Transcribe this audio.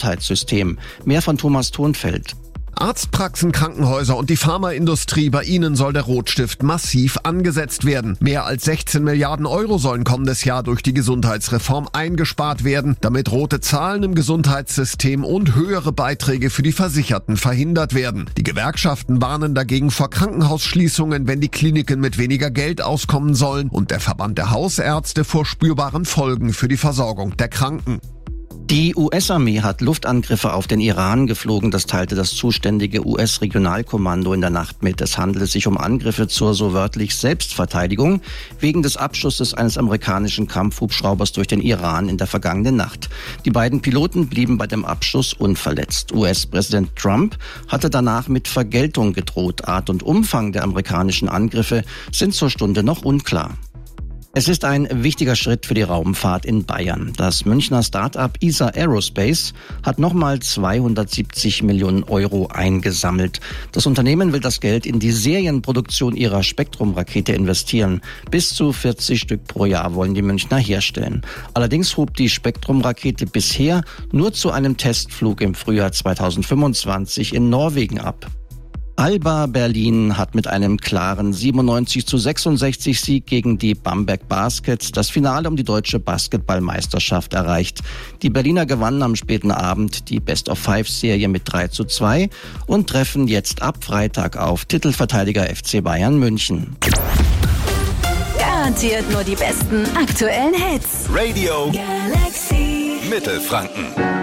Gesundheitssystem. Mehr von Thomas Thonfeld. Arztpraxen, Krankenhäuser und die Pharmaindustrie, bei ihnen soll der Rotstift massiv angesetzt werden. Mehr als 16 Milliarden Euro sollen kommendes Jahr durch die Gesundheitsreform eingespart werden, damit rote Zahlen im Gesundheitssystem und höhere Beiträge für die Versicherten verhindert werden. Die Gewerkschaften warnen dagegen vor Krankenhausschließungen, wenn die Kliniken mit weniger Geld auskommen sollen, und der Verband der Hausärzte vor spürbaren Folgen für die Versorgung der Kranken. Die US-Armee hat Luftangriffe auf den Iran geflogen, das teilte das zuständige US-Regionalkommando in der Nacht mit. Es handele sich um Angriffe zur so wörtlich Selbstverteidigung wegen des Abschusses eines amerikanischen Kampfhubschraubers durch den Iran in der vergangenen Nacht. Die beiden Piloten blieben bei dem Abschuss unverletzt. US-Präsident Trump hatte danach mit Vergeltung gedroht. Art und Umfang der amerikanischen Angriffe sind zur Stunde noch unklar. Es ist ein wichtiger Schritt für die Raumfahrt in Bayern. Das Münchner Start-up ESA Aerospace hat nochmal 270 Millionen Euro eingesammelt. Das Unternehmen will das Geld in die Serienproduktion ihrer Spektrum-Rakete investieren. Bis zu 40 Stück pro Jahr wollen die Münchner herstellen. Allerdings hob die Spektrum-Rakete bisher nur zu einem Testflug im Frühjahr 2025 in Norwegen ab. Alba Berlin hat mit einem klaren 97:66 Sieg gegen die Bamberg Baskets das Finale um die deutsche Basketballmeisterschaft erreicht. Die Berliner gewannen am späten Abend die Best-of-5-Serie mit 3:2 und treffen jetzt ab Freitag auf Titelverteidiger FC Bayern München. Garantiert nur die besten aktuellen Hits. Radio Galaxy Mittelfranken.